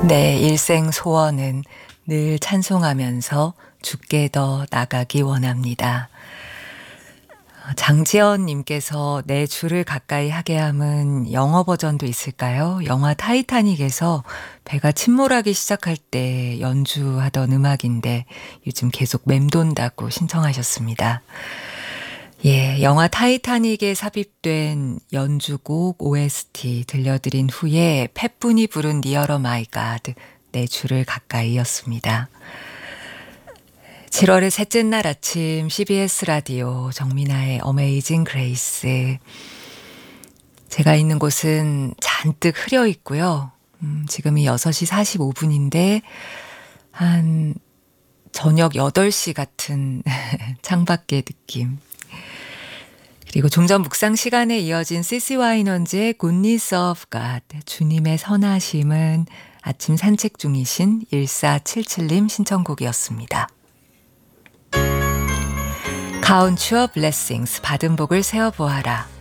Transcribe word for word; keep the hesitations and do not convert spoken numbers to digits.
내 일생 소원은 늘 찬송하면서 주께 더 나가기 원합니다. 장지연님께서 내 주를 가까이 하게 함은 영어 버전도 있을까요? 영화 타이타닉에서 배가 침몰하기 시작할 때 연주하던 음악인데 요즘 계속 맴돈다고 신청하셨습니다. 예, 영화 타이타닉에 삽입된 연주곡 오에스티 들려드린 후에 팻분이 부른 Nearer My God, 내 주를 가까이였습니다. 칠월의 셋째 날 아침 씨비에스 라디오 정민아의 어메이징 그레이스. 제가 있는 곳은 잔뜩 흐려 있고요. 음, 지금이 여섯 시 사십오 분인데 한 저녁 여덟 시 같은 창밖의 느낌. 그리고 좀 전 묵상 시간에 이어진 시시 와이넌즈의 Goodness of God, 주님의 선하심은 아침 산책 중이신 일사칠칠님 신청곡이었습니다. Count your blessings, 받은 복을 세어보아라.